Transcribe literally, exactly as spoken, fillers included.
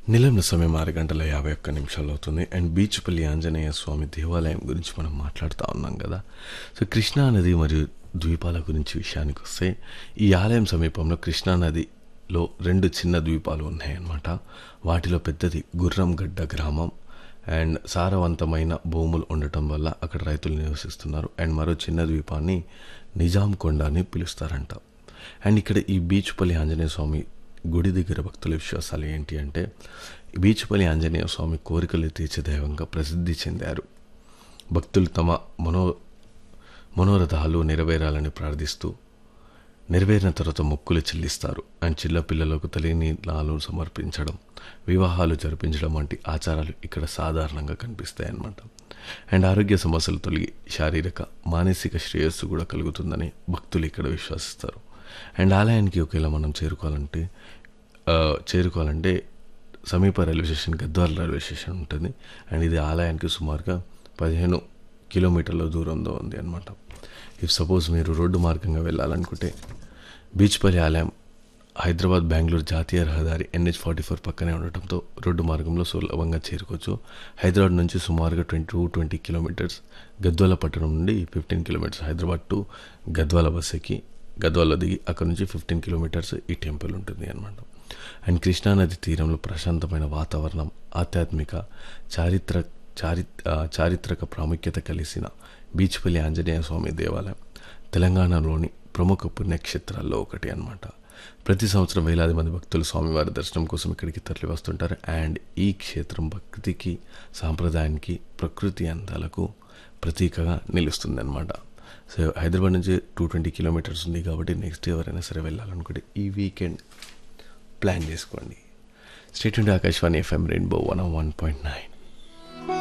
నిలంలో సమయం ఆరు గంటల యాభై ఒక్క నిమిషాలు అవుతుంది. అండ్ బీచ్పల్లి ఆంజనేయ స్వామి దేవాలయం గురించి మనం మాట్లాడుతూ ఉన్నాం కదా. సో కృష్ణా నది మరియు ద్వీపాల గురించి విషయానికి వస్తే, ఈ ఆలయం సమీపంలో కృష్ణా నదిలో రెండు చిన్న ద్వీపాలు ఉన్నాయన్నమాట. వాటిలో పెద్దది గుర్రంగడ్డ గ్రామం. అండ్ సారవంతమైన భూములు ఉండటం వల్ల అక్కడ రైతులు నివసిస్తున్నారు. అండ్ మరో చిన్న ద్వీపాన్ని నిజాం కొండ అని పిలుస్తారంట. అండ్ ఇక్కడ ఈ బీచ్పల్లి ఆంజనేయ స్వామి గుడి దగ్గర భక్తుల విశ్వాసాలు ఏంటి అంటే, బీచ్పల్లి ఆంజనేయ స్వామి కోరికలు తీర్చే దైవంగా ప్రసిద్ధి చెందారు. భక్తులు తమ మనో మనోరథాలు నెరవేరాలని ప్రార్థిస్తూ నెరవేరిన తర్వాత మొక్కులు చెల్లిస్తారు. అండ్ చిన్న పిల్లలకు తల్లినీలాలు సమర్పించడం, వివాహాలు జరిపించడం వంటి ఆచారాలు ఇక్కడ సాధారణంగా కనిపిస్తాయి అన్నమాట. అండ్ ఆరోగ్య సమస్యలు తొలగి శారీరక మానసిక శ్రేయస్సు కూడా కలుగుతుందని భక్తులు ఇక్కడ విశ్వసిస్తారు. అండ్ ఆలయానికి ఒకవేళ మనం చేరుకోవాలంటే చేరుకోవాలంటే సమీప railway station Gadwal railway station ఉంటుంది. అండ్ ఇది ఆలయానికి సుమారుగా పదిహేను కిలోమీటర్ల దూరంలో ఉంది అనమాట. ఇఫ్ సపోజ్ మీరు రోడ్డు మార్గంగా వెళ్ళాలనుకుంటే, బీచ్పల్లి ఆలయం హైదరాబాద్ బెంగళూరు జాతీయ రహదారి ఎన్హెచ్ ఫార్టీ ఫోర్ పక్కనే ఉండటంతో రోడ్డు మార్గంలో సులభంగా చేరుకోవచ్చు. హైదరాబాద్ నుంచి సుమారుగా twenty two twenty kilometres, Gadwal పట్టణం నుండి fifteen kilometres, Hyderabad to Gadwal bus ఎక్కి గద్వాల దిగి అక్కడ నుంచి ఫిఫ్టీన్ కిలోమీటర్స్ ఈ టెంపుల్ ఉంటుంది అనమాట. అండ్ కృష్ణానది తీరంలో ప్రశాంతమైన వాతావరణం, ఆధ్యాత్మిక చారిత్ర చారి చారిత్రక ప్రాముఖ్యత కలిసిన బీచ్పల్లి ఆంజనేయ స్వామి దేవాలయం తెలంగాణలోని ప్రముఖ పుణ్యక్షేత్రాల్లో ఒకటి అన్నమాట. ప్రతి సంవత్సరం వేలాది మంది భక్తులు స్వామివారి దర్శనం కోసం ఇక్కడికి తరలి వస్తుంటారు. అండ్ ఈ క్షేత్రం భక్తికి, సాంప్రదాయానికి, ప్రకృతి అందాలకు ప్రతీకగా నిలుస్తుంది అనమాట. సో హైదరాబాద్ నుంచి టూ ట్వంటీ కిలోమీటర్స్ ఉంది కాబట్టి నెక్స్ట్ ఎవరైనా సరే వెళ్ళాలనుకుంటే ఈ వీకెండ్ ప్లాన్ చేసుకోండి. స్టేట్ నుండి Akashvani FM rainbow one one point nine.